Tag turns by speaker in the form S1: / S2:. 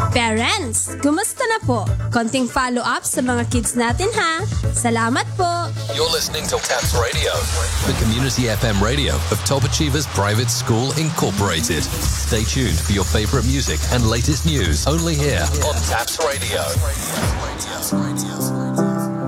S1: Parents, kumusta na po? Konting follow-up sa mga kids natin ha. Salamat po.
S2: You're listening to TAPS Radio, the community FM radio of Top Achievers Private School Incorporated. Stay tuned for your favorite music and latest news only here on TAPS Radio.